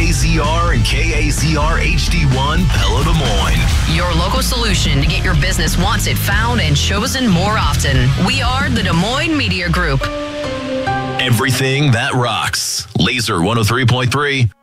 KAZR and KAZR HD1 Pella Des Moines. Your local solution to get your business wanted, found, and chosen more often. We are the Des Moines Media Group. Everything that rocks. Laser 103.3.